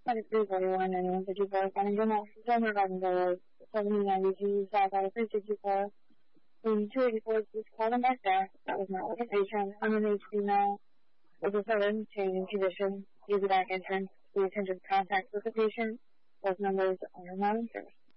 4341 and 154, finding general regarding the 7092 South out of 364. In 284, please call them back there. That was not what the patient. Underneath female was a sudden change in condition. Use the back entrance. The attendant contact with the patient. Those numbers are non-service.